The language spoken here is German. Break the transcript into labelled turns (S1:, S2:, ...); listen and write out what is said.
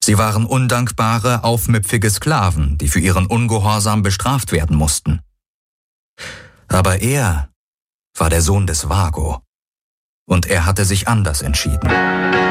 S1: Sie waren undankbare, aufmüpfige Sklaven, die für ihren Ungehorsam bestraft werden mussten. Aber er war der Sohn des Vago, und er hatte sich anders entschieden.